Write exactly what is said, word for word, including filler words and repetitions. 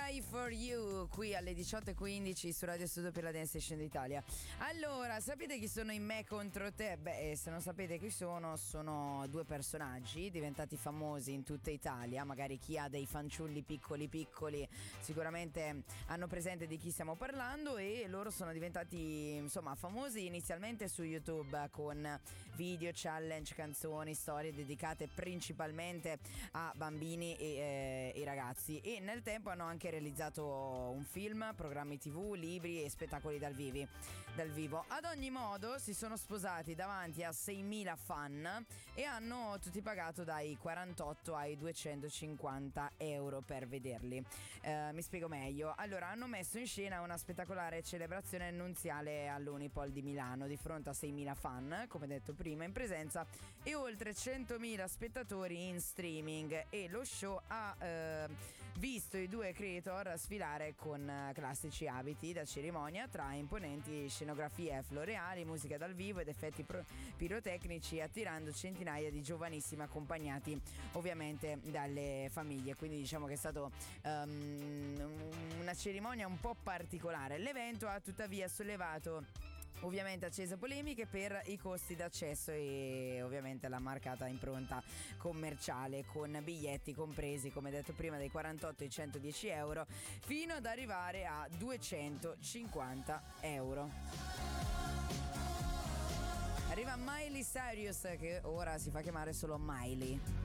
Die For You qui alle diciotto e quindici su Radio Studio per la Dance Station d'Italia. Allora, sapete chi sono i Me contro te? Beh, se non sapete chi sono, sono due personaggi diventati famosi in tutta Italia. Magari chi ha dei fanciulli piccoli piccoli sicuramente hanno presente di chi stiamo parlando, e loro sono diventati insomma famosi inizialmente su YouTube con video, challenge, canzoni, storie dedicate principalmente a bambini e eh, i ragazzi, e nel tempo hanno anche realizzato un film, programmi tv, libri e spettacoli dal, vivi, dal vivo. Ad ogni modo si sono sposati davanti a seimila fan e hanno tutti pagato dai quarantotto ai duecentocinquanta euro per vederli. Eh, mi spiego meglio. Allora, hanno messo in scena una spettacolare celebrazione nuziale all'Unipol di Milano di fronte a seimila fan, come detto prima, in presenza, e oltre centomila spettatori in streaming, e lo show ha eh, visto i due creator sfilare con eh, classici abiti da cerimonia, tra imponenti scenografie floreali, musica dal vivo ed effetti pro- pirotecnici, attirando centinaia di giovanissimi accompagnati ovviamente dalle famiglie. Quindi diciamo che è stato um, una cerimonia un po' particolare. L'evento ha tuttavia sollevato ovviamente accese polemiche per i costi d'accesso e ovviamente la marcata impronta commerciale, con biglietti compresi, come detto prima, dai quarantotto ai centodieci euro fino ad arrivare a duecentocinquanta euro. Arriva Miley Cyrus, che ora si fa chiamare solo Miley.